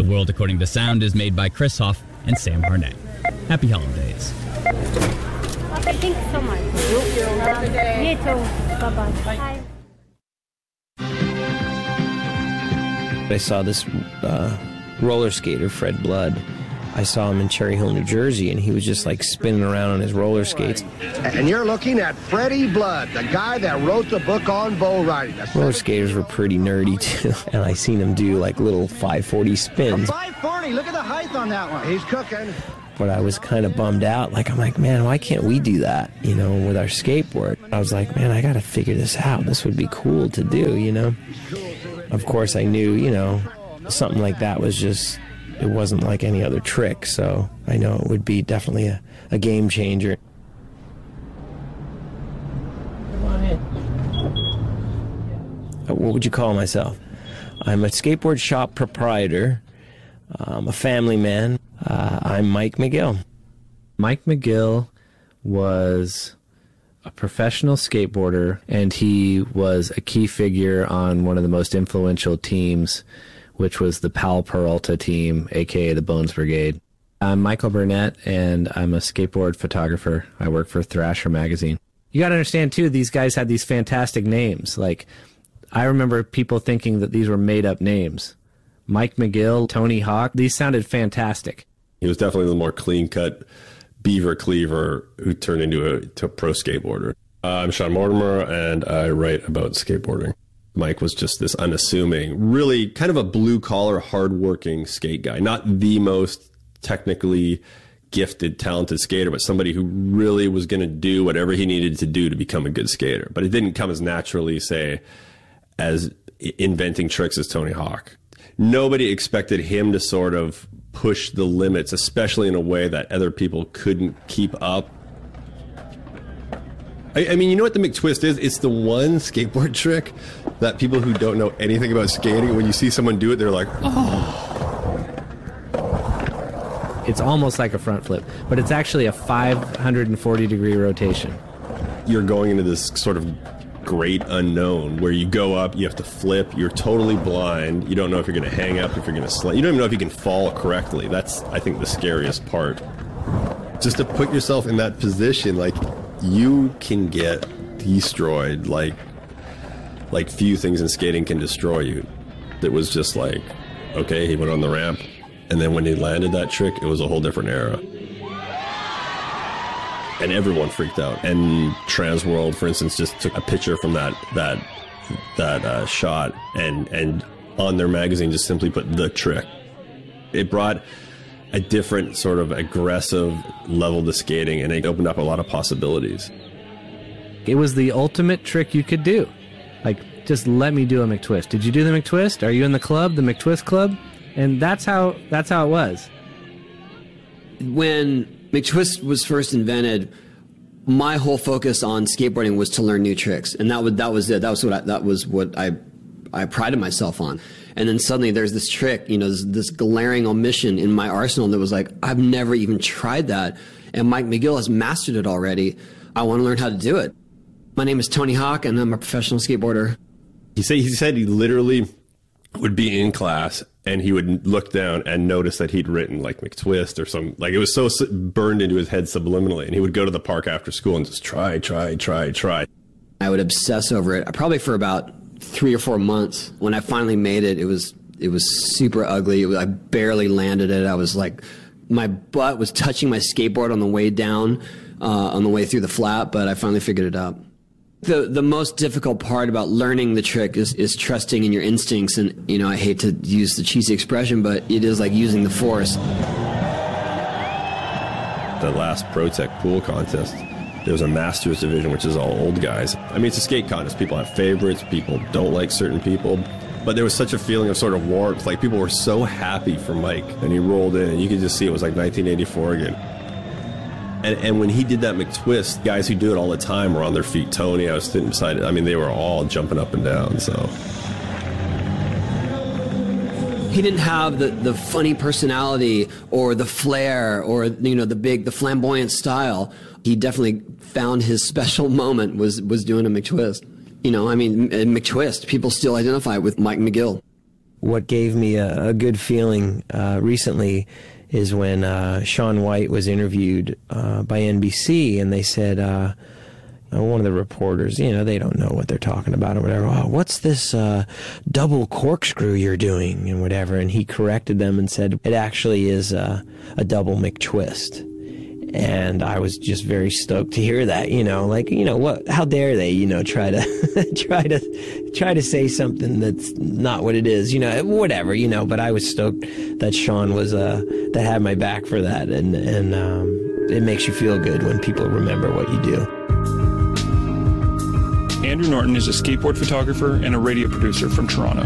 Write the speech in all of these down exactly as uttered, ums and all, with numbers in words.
World According to Sound is made by Chris Hoff and Sam Harnett. Happy holidays. Okay, thank you so much. Thank you. Have a good day. You too. Bye-bye. Bye. I saw this uh, roller skater, Fred Blood. I saw him in Cherry Hill, New Jersey, and he was just like spinning around on his roller skates. And you're looking at Freddie Blood, the guy that wrote the book on bull riding. Roller skaters were pretty nerdy, too. And I seen him do like little five forty spins. five forty, look at the height on that one. He's cooking. But I was kind of bummed out. Like, I'm like, man, why can't we do that, you know, with our skateboard? I was like, man, I got to figure this out. This would be cool to do, you know? Of course, I knew, you know, something like that was just, it wasn't like any other trick. So I know it would be definitely a, a game changer. Come on in. What would you call myself? I'm a skateboard shop proprietor. I'm a family man. Uh, I'm Mike McGill. Mike McGill was a professional skateboarder, and he was a key figure on one of the most influential teams, which was the Powell Peralta team, a k a the Bones Brigade. I'm Michael Burnett, and I'm a skateboard photographer. I work for Thrasher magazine. You got to understand, too, these guys had these fantastic names. Like, I remember people thinking that these were made-up names. Mike McGill, Tony Hawk, these sounded fantastic. He was definitely the more clean-cut beaver cleaver who turned into a, to a pro skateboarder. Uh, I'm Sean Mortimer, and I write about skateboarding. Mike was just this unassuming, really kind of a blue-collar, hard-working skate guy. Not the most technically gifted, talented skater, but somebody who really was going to do whatever he needed to do to become a good skater. But it didn't come as naturally, say, as inventing tricks as Tony Hawk. Nobody expected him to sort of push the limits, especially in a way that other people couldn't keep up. I, I mean, you know what the McTwist is? It's the one skateboard trick that people who don't know anything about skating, when you see someone do it, they're like, oh. It's almost like a front flip, but it's actually a five hundred forty degree rotation. You're going into this sort of great unknown where you go up, you have to flip, you're totally blind, you don't know if you're going to hang up, if you're going to slide, you don't even know if you can fall correctly. That's, I think, the scariest part. Just to put yourself in that position, like, you can get destroyed like like few things in skating can destroy you. It was just like, okay, he went on the ramp, and then when he landed that trick, it was a whole different era. And everyone freaked out. And Transworld, for instance, just took a picture from that that that uh, shot, and and on their magazine just simply put the trick. It brought a different sort of aggressive level to skating, and it opened up a lot of possibilities. It was the ultimate trick you could do. Like, just let me do a McTwist. Did you do the McTwist? Are you in the club, the McTwist club? And that's how that's how it was. When McTwist was first invented, my whole focus on skateboarding was to learn new tricks, and that was that was it. That was what I, that was what I I prided myself on. And then suddenly there's this trick, you know, this, this glaring omission in my arsenal that was like, I've never even tried that, and Mike McGill has mastered it already. I want to learn how to do it. My name is Tony Hawk, and I'm a professional skateboarder. He said he said he literally would be in class, and he would look down and notice that he'd written like McTwist or some, like, it was so burned into his head subliminally, and he would go to the park after school and just try, try, try, try. I would obsess over it, probably for about three or four months. When I finally made it, it was it was super ugly. It was, I barely landed it. I was like, my butt was touching my skateboard on the way down, uh, on the way through the flat, but I finally figured it out. The the most difficult part about learning the trick is, is trusting in your instincts. And, you know, I hate to use the cheesy expression, but it is like using the force. The last ProTech pool contest, there was a Masters division, which is all old guys. I mean, it's a skate contest. People have favorites. People don't like certain people. But there was such a feeling of sort of warmth. Like, people were so happy for Mike. And he rolled in, and you could just see it was like nineteen eighty-four again. And, and when he did that McTwist, guys who do it all the time were on their feet. Tony, I was sitting beside it. I mean, they were all jumping up and down, so. He didn't have the, the funny personality or the flair or, you know, the big, the flamboyant style. He definitely found his special moment was, was doing a McTwist. You know, I mean, McTwist, people still identify with Mike McGill. what gave me a, a good feeling uh, recently is when uh, Shaun White was interviewed uh, by N B C, and they said, uh, one of the reporters, you know, they don't know what they're talking about or whatever. Oh, what's this uh, double corkscrew you're doing and whatever? And he corrected them and said, it actually is uh, a double McTwist. And I was just very stoked to hear that, you know, like, you know, what, how dare they, you know, try to, try to, try to say something that's not what it is, you know, whatever, you know, but I was stoked that Shaun was, uh, that had my back for that. And, and, um, it makes you feel good when people remember what you do. Andrew Norton is a skateboard photographer and a radio producer from Toronto.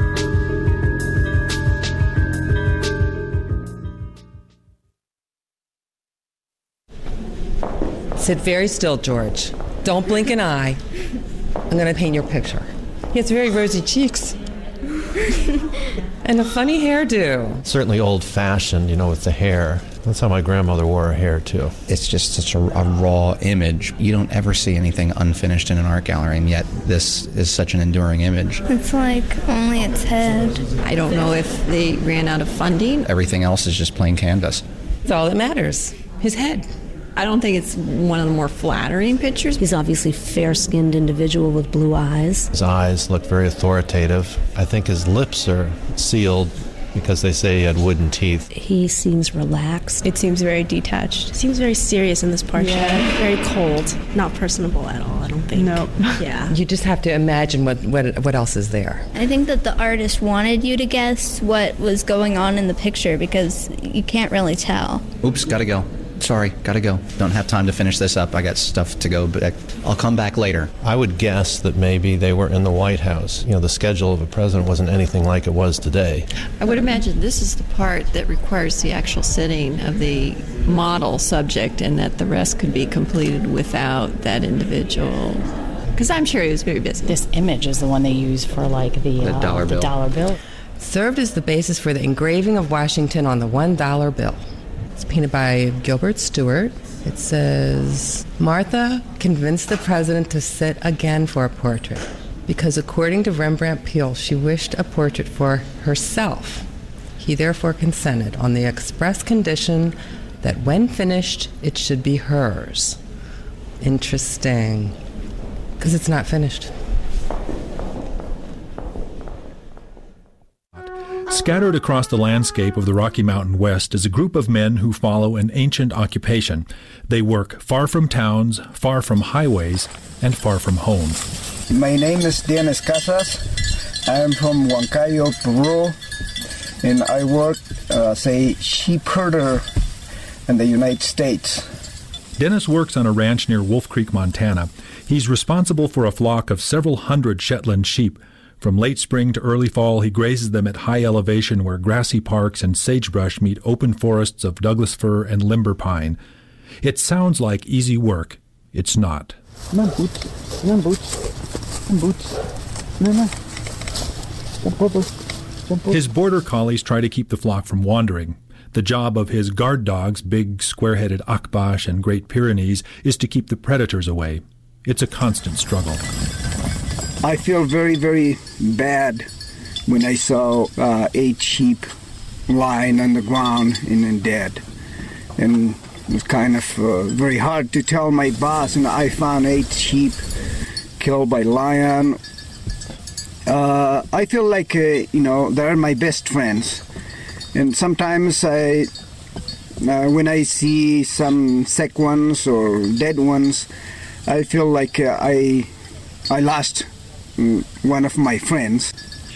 Sit very still, George. Don't blink an eye. I'm going to paint your picture. He has very rosy cheeks. And a funny hairdo. Certainly old-fashioned, you know, with the hair. That's how my grandmother wore her hair, too. It's just such a, a raw image. You don't ever see anything unfinished in an art gallery, and yet this is such an enduring image. It's like only its head. I don't know if they ran out of funding. Everything else is just plain canvas. That's all that matters. His head. I don't think it's one of the more flattering pictures. He's obviously a fair-skinned individual with blue eyes. His eyes look very authoritative. I think his lips are sealed because they say he had wooden teeth. He seems relaxed. It seems very detached. It seems very serious in this portrait. Yeah. Very cold. Not personable at all, I don't think. No. Yeah. You just have to imagine what, what, what else is there. I think that the artist wanted you to guess what was going on in the picture because you can't really tell. Oops, gotta go. Sorry, gotta go. Don't have time to finish this up. I got stuff to go, but I'll come back later. I would guess that maybe they were in the White House. You know, the schedule of a president wasn't anything like it was today. I would imagine this is the part that requires the actual sitting of the model subject, and that the rest could be completed without that individual. Because I'm sure he was very busy. This image is the one they use for, like, the, the, uh, dollar, the bill. dollar bill. Served as the basis for the engraving of Washington on the one dollar bill. It's painted by Gilbert Stuart. It says, Martha convinced the president to sit again for a portrait because according to Rembrandt Peale, she wished a portrait for herself. He therefore consented on the express condition that when finished, it should be hers. Interesting. Because it's not finished. Scattered across the landscape of the Rocky Mountain West is a group of men who follow an ancient occupation. They work far from towns, far from highways, and far from home. My name is Dennis Casas. I am from Huancayo, Peru, and I work uh, as a sheep herder in the United States. Dennis works on a ranch near Wolf Creek, Montana. He's responsible for a flock of several hundred Shetland sheep. From late spring to early fall, he grazes them at high elevation where grassy parks and sagebrush meet open forests of Douglas fir and limber pine. It sounds like easy work. It's not. Come on, Boots. Come on, Boots. Come on, Boots. No, no. Jump over. Jump over. His border collies try to keep the flock from wandering. The job of his guard dogs, big square-headed Akbash and Great Pyrenees, is to keep the predators away. It's a constant struggle. I feel very, very bad when I saw uh, eight sheep lying on the ground and then dead. And it was kind of uh, very hard to tell my boss, and I found eight sheep killed by lion. Uh, I feel like, uh, you know, they're my best friends. And sometimes I, uh, when I see some sick ones or dead ones, I feel like uh, I, I lost one of my friends.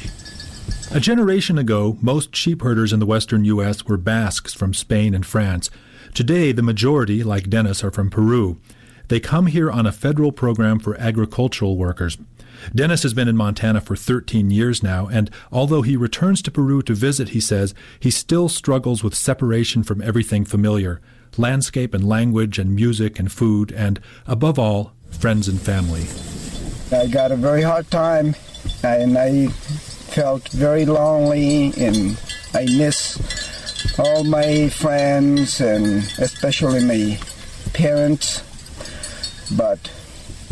A generation ago, most sheep herders in the western U S were Basques from Spain and France. Today, the majority, like Dennis, are from Peru. They come here on a federal program for agricultural workers. Dennis has been in Montana for thirteen years now, and although he returns to Peru to visit, he says, he still struggles with separation from everything familiar, landscape and language and music and food, and, above all, friends and family. I got a very hard time, and I felt very lonely, and I miss all my friends, and especially my parents, but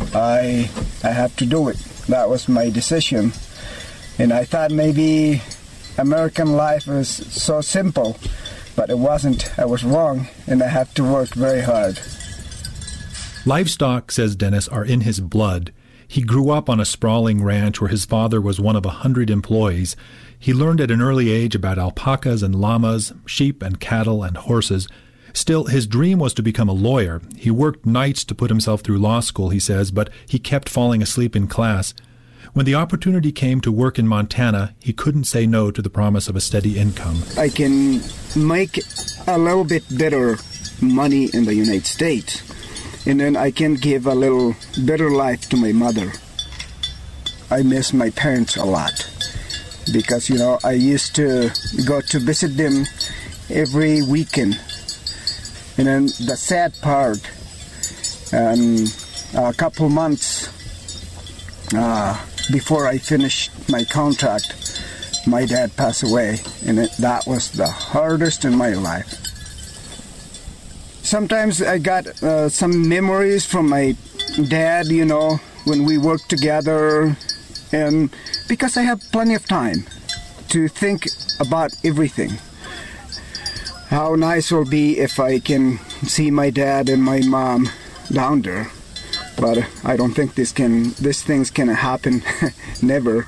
I I have to do it. That was my decision, and I thought maybe American life is so simple, but it wasn't. I was wrong, and I had to work very hard. Livestock, says Dennis, are in his blood. He grew up on a sprawling ranch where his father was one of a hundred employees. He learned at an early age about alpacas and llamas, sheep and cattle and horses. Still, his dream was to become a lawyer. He worked nights to put himself through law school, he says, but he kept falling asleep in class. When the opportunity came to work in Montana, he couldn't say no to the promise of a steady income. I can make a little bit better money in the United States, and then I can give a little better life to my mother. I miss my parents a lot because, you know, I used to go to visit them every weekend. And then the sad part, um, a couple months uh, before I finished my contract, my dad passed away, and it, that was the hardest in my life. Sometimes I got uh, some memories from my dad, you know, when we worked together, and because I have plenty of time to think about everything. How nice it will be if I can see my dad and my mom down there. But I don't think this can, these things can happen, never.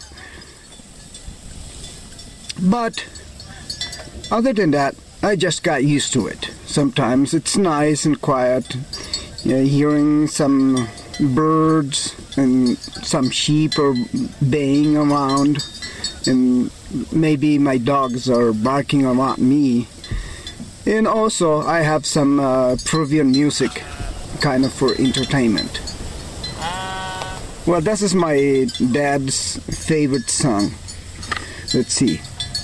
But other than that, I just got used to it. Sometimes it's nice and quiet, you know, hearing some birds and some sheep are baying around, and maybe my dogs are barking around me. And also, I have some uh, Peruvian music, kind of for entertainment. Well, this is my dad's favorite song. Let's see.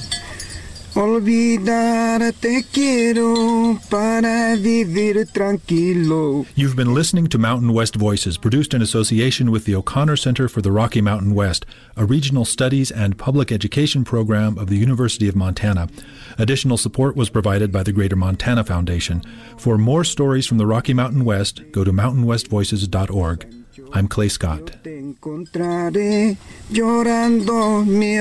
Olvidar te quiero para vivir tranquilo. You've been listening to Mountain West Voices, produced in association with the O'Connor Center for the Rocky Mountain West, a regional studies and public education program of the University of Montana. Additional support was provided by the Greater Montana Foundation. For more stories from the Rocky Mountain West, go to mountain west voices dot org. I'm Clay Scott.